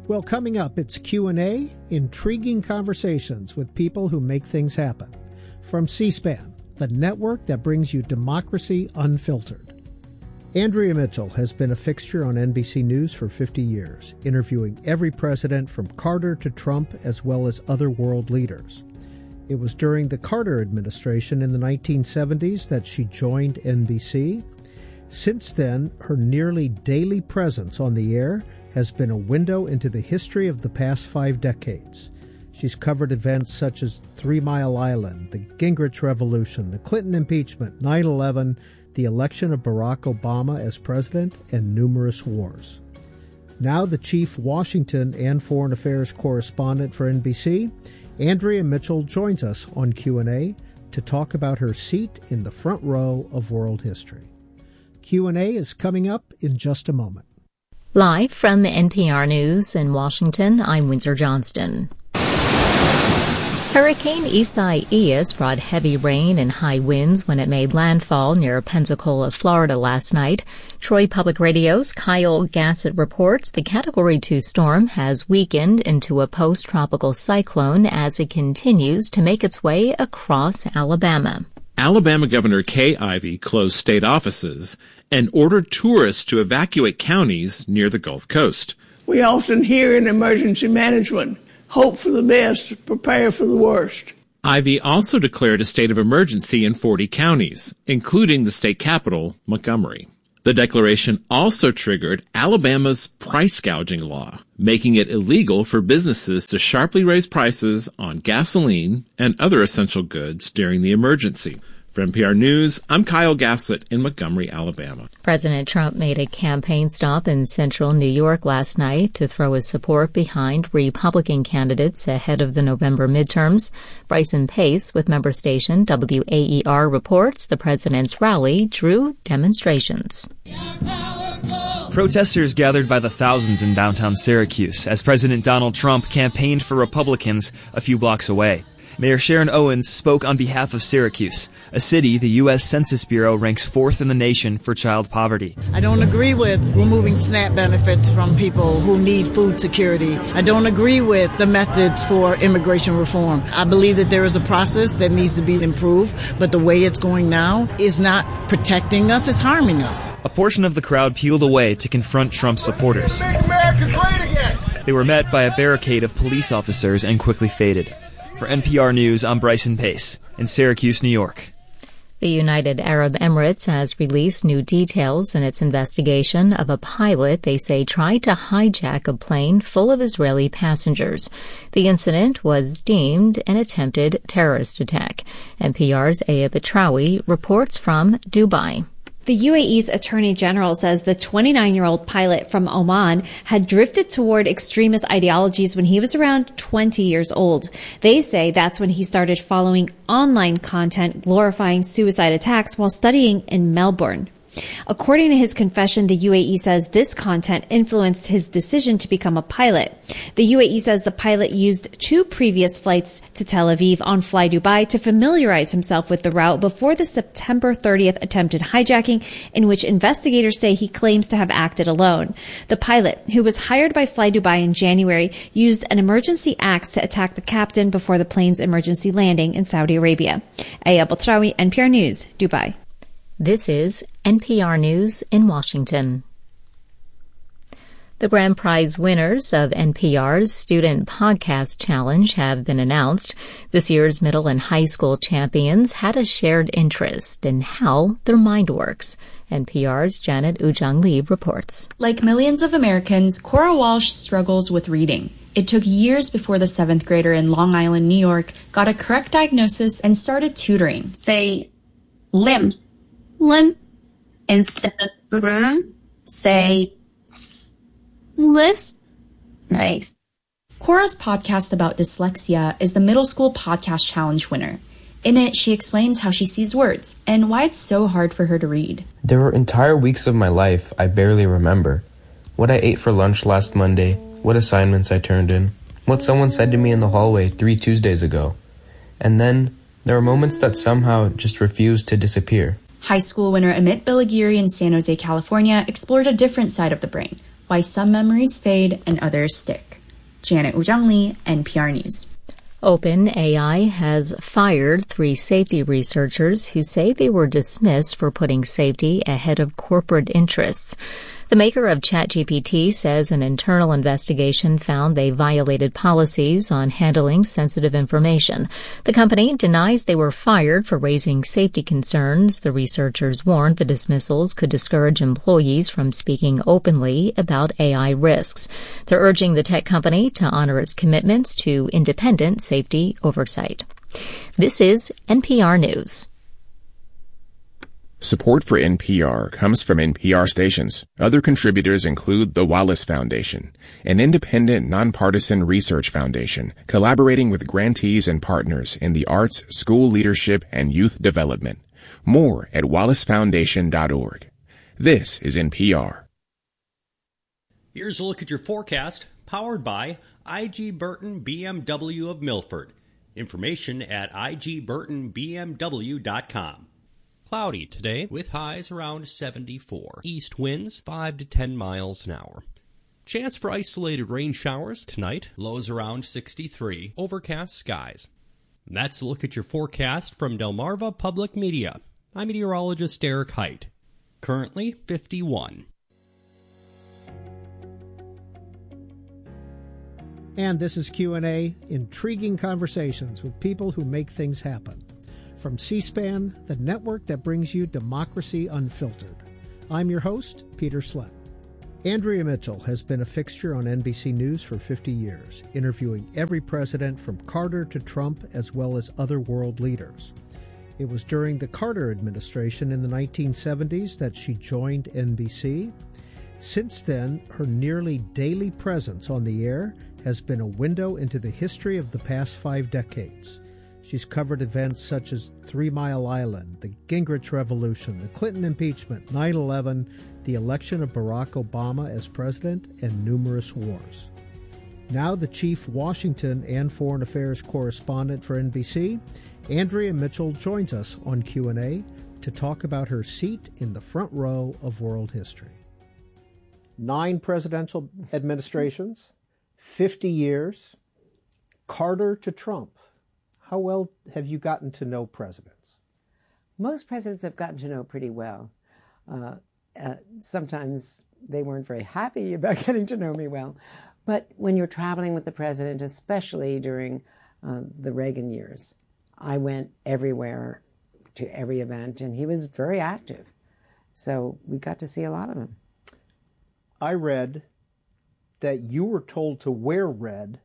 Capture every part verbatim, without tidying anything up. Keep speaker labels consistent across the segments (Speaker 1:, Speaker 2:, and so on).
Speaker 1: Well, coming up, it's Q and A, intriguing conversations with people who make things happen. From C-SPAN, the network that brings you democracy unfiltered. Andrea Mitchell has been a fixture on N B C News for fifty years, interviewing every president from Carter to Trump, as well as other world leaders. It was during the Carter administration in the nineteen seventies that she joined N B C. Since then, her nearly daily presence on the air has been a window into the history of the past five decades. She's covered events such as Three Mile Island, the Gingrich Revolution, the Clinton impeachment, nine eleven, the election of Barack Obama as president, and numerous wars. Now the chief Washington and Foreign Affairs correspondent for N B C, Andrea Mitchell joins us on Q and A to talk about her seat in the front row of world history. Q and A is coming up in just a moment.
Speaker 2: Live from N P R News in Washington, I'm Windsor Johnston. Hurricane Isaias brought heavy rain and high winds when it made landfall near Pensacola, Florida last night. Troy Public Radio's Kyle Gassett reports the Category two storm has weakened into a post-tropical cyclone as it continues to make its way across Alabama.
Speaker 3: Alabama Governor Kay Ivey closed state offices and ordered tourists to evacuate counties near the Gulf Coast.
Speaker 4: We often hear in emergency management, hope for the best, prepare for the worst.
Speaker 3: Ivey also declared a state of emergency in forty counties, including the state capital, Montgomery. The declaration also triggered Alabama's price gouging law, making it illegal for businesses to sharply raise prices on gasoline and other essential goods during the emergency. For N P R News, I'm Kyle Gassett in Montgomery, Alabama.
Speaker 2: President Trump made a campaign stop in central New York last night to throw his support behind Republican candidates ahead of the November midterms. Bryson Pace with member station W A E R reports the president's rally drew demonstrations.
Speaker 5: Protesters gathered by the thousands in downtown Syracuse as President Donald Trump campaigned for Republicans a few blocks away. Mayor Sharon Owens spoke on behalf of Syracuse, a city the U S Census Bureau ranks fourth in the nation for child poverty.
Speaker 6: I don't agree with removing SNAP benefits from people who need food security. I don't agree with the methods for immigration reform. I believe that there is a process that needs to be improved, but the way it's going now is not protecting us, it's harming us.
Speaker 5: A portion of the crowd peeled away to confront Trump supporters.
Speaker 4: Make America great again.
Speaker 5: They were met by a barricade of police officers and quickly faded. For N P R News, I'm Bryson Pace in Syracuse, New York.
Speaker 2: The United Arab Emirates has released new details in its investigation of a pilot they say tried to hijack a plane full of Israeli passengers. The incident was deemed an attempted terrorist attack. N P R's Aya Betrawi reports from Dubai.
Speaker 7: The U A E's Attorney General says the twenty-nine-year-old pilot from Oman had drifted toward extremist ideologies when he was around twenty years old. They say that's when he started following online content glorifying suicide attacks while studying in Melbourne. According to his confession, the U A E says this content influenced his decision to become a pilot. The U A E says the pilot used two previous flights to Tel Aviv on Fly Dubai to familiarize himself with the route before the September thirtieth attempted hijacking, in which investigators say he claims to have acted alone. The pilot, who was hired by Fly Dubai in January, used an emergency axe to attack the captain before the plane's emergency landing in Saudi Arabia. Aya Batrawi, N P R News, Dubai.
Speaker 2: This is N P R News in Washington. The grand prize winners of N P R's Student Podcast Challenge have been announced. This year's middle and high school champions had a shared interest in how their mind works. N P R's Janet Ujang Lee reports.
Speaker 8: Like millions of Americans, Cora Walsh struggles with reading. It took years before the seventh grader in Long Island, New York, got a correct diagnosis and started tutoring.
Speaker 9: Say limb. Limb. Instead of mm, say list. Nice.
Speaker 8: Cora's podcast about dyslexia is the Middle School Podcast Challenge winner. In it, she explains how she sees words and why it's so hard for her to read.
Speaker 10: There were entire weeks of my life I barely remember. What I ate for lunch last Monday, what assignments I turned in, what someone said to me in the hallway three Tuesdays ago. And then there are moments that somehow just refuse to disappear.
Speaker 8: High school winner Amit Bilagiri in San Jose, California explored a different side of the brain, Why Some Memories Fade and Others Stick. Janet Woo-jung Lee, N P R News.
Speaker 2: OpenAI has fired three safety researchers who say they were dismissed for putting safety ahead of corporate interests. The maker of ChatGPT says an internal investigation found they violated policies on handling sensitive information. The company denies they were fired for raising safety concerns. The researchers warned the dismissals could discourage employees from speaking openly about A I risks. They're urging the tech company to honor its commitments to independent safety oversight. This is N P R News.
Speaker 11: Support for N P R comes from N P R stations. Other contributors include the Wallace Foundation, an independent, nonpartisan research foundation collaborating with grantees and partners in the arts, school leadership, and youth development. More at wallace foundation dot org. This is N P R.
Speaker 12: Here's a look at your forecast, powered by I G Burton B M W of Milford. Information at I G burton B M W dot com. Cloudy today with highs around seventy-four. East winds five to ten miles an hour. Chance for isolated rain showers tonight. Lows around sixty-three. Overcast skies. And that's a look at your forecast from Delmarva Public Media. I'm meteorologist Eric Height. Currently fifty-one.
Speaker 1: And this is Q and A, intriguing conversations with people who make things happen. From C-SPAN, the network that brings you democracy unfiltered. I'm your host, Peter Slett. Andrea Mitchell has been a fixture on N B C News for fifty years, interviewing every president from Carter to Trump, as well as other world leaders. It was during the Carter administration in the nineteen seventies that she joined N B C. Since then, her nearly daily presence on the air has been a window into the history of the past five decades. She's covered events such as Three Mile Island, the Gingrich Revolution, the Clinton impeachment, nine eleven, the election of Barack Obama as president, and numerous wars. Now the chief Washington and foreign affairs correspondent for N B C, Andrea Mitchell joins us on Q and A to talk about her seat in the front row of world history. Nine presidential administrations, fifty years, Carter to Trump. How well have you gotten to know presidents?
Speaker 13: Most presidents I've gotten to know pretty well. Uh, uh, sometimes they weren't very happy about getting to know me well. But when you're traveling with the president, especially during uh, the Reagan years, I went everywhere to every event, and he was very active. So we got to see a lot of him.
Speaker 1: I read that you were told to wear red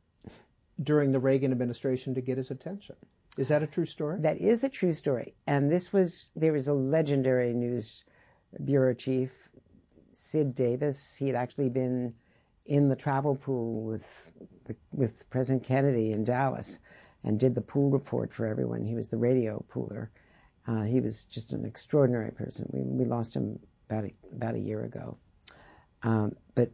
Speaker 1: during the Reagan administration to get his attention. Is that a true story?
Speaker 13: That is a true story. And this was, there was a legendary news bureau chief, Sid Davis. He had actually been in the travel pool with with President Kennedy in Dallas and did the pool report for everyone. He was the radio pooler. Uh, he was just an extraordinary person. We we lost him about a, about a year ago. Um, but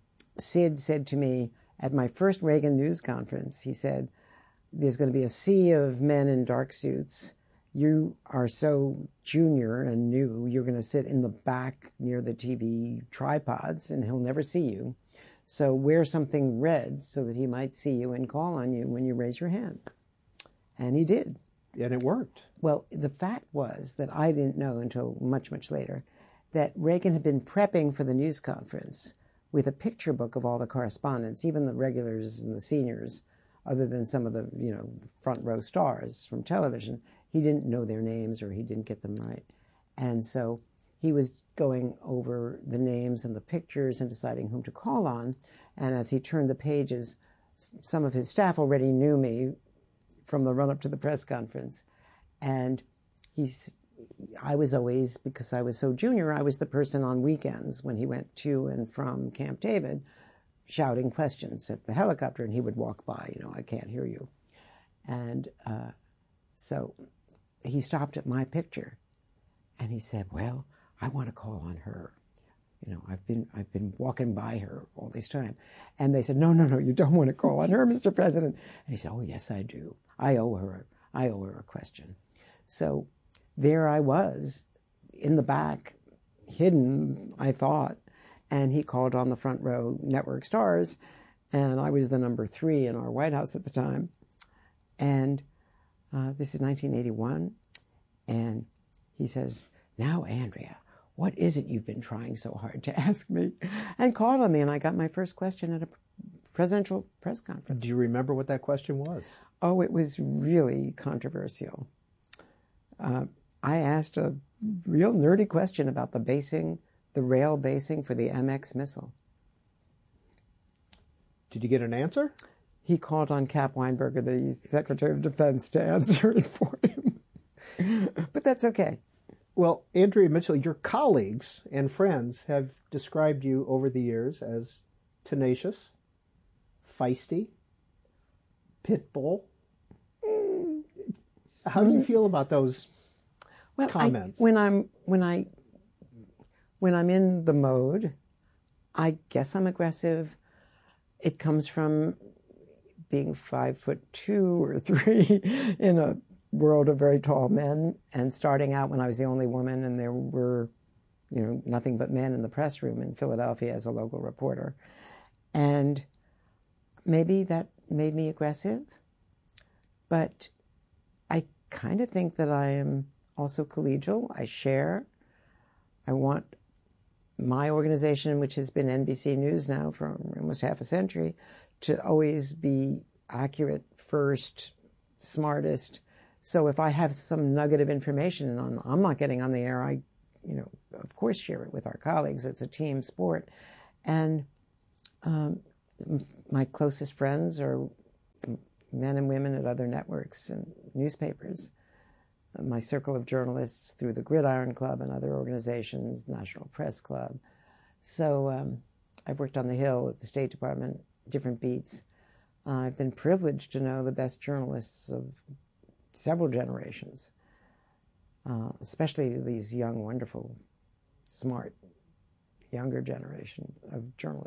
Speaker 13: Sid said to me, at my first Reagan news conference, he said, there's going to be a sea of men in dark suits. You are so junior and new, you're going to sit in the back near the T V tripods, and he'll never see you. So wear something red so that he might see you and call on you when you raise your hand. And he did.
Speaker 1: And it worked.
Speaker 13: Well, the fact was that I didn't know until much, much later that Reagan had been prepping for the news conference with a picture book of all the correspondents, even the regulars and the seniors, other than some of the, you know, front row stars from television. He didn't know their names, or he didn't get them right. And so he was going over the names and the pictures and deciding whom to call on. And as he turned the pages, some of his staff already knew me from the run-up to the press conference. And he's, I was always, because I was so junior, I was the person on weekends when he went to and from Camp David shouting questions at the helicopter, and he would walk by, you know, I can't hear you. And uh, so he stopped at my picture and he said, well, I want to call on her. You know, I've been I've been walking by her all this time. And they said, no, no, no, you don't want to call on her, Mister President. And he said, oh, yes, I do. I owe her, I owe her a question. So there I was in the back, hidden, I thought, and he called on the front row network stars, and I was the number three in our White House at the time. And uh, this is nineteen eighty-one, and he says, "Now, Andrea, what is it you've been trying so hard to ask me?" And called on me, and I got my first question at a presidential press conference.
Speaker 1: Do you remember what that question was?
Speaker 13: Oh, it was really controversial. Uh, I asked a real nerdy question about the basing, the rail basing for the M X missile.
Speaker 1: Did you get an answer?
Speaker 13: He called on Cap Weinberger, the Secretary of Defense, to answer it for him. But that's okay.
Speaker 1: Well, Andrea Mitchell, your colleagues and friends have described you over the years as tenacious, feisty, pit bull. How do you feel about those
Speaker 13: well,
Speaker 1: comments?
Speaker 13: I, when I'm when I when I'm in the mode, I guess I'm aggressive. It comes from being five foot two or three in a world of very tall men, and starting out when I was the only woman, and there were, you know, nothing but men in the press room in Philadelphia as a local reporter, and maybe that made me aggressive, but I kind of think that I am also collegial. I share. I want my organization, which has been N B C News now for almost half a century, to always be accurate, first, smartest. So if I have some nugget of information and I'm, I'm not getting on the air, I, you know, of course share it with our colleagues. It's a team sport. And um, my closest friends are men and women at other networks and newspapers. My circle of journalists through the Gridiron Club and other organizations, National Press Club. So um, I've worked on the Hill at the State Department, different beats. Uh, I've been privileged to know the best journalists of several generations, uh, especially these young, wonderful, smart, younger generation of journalists.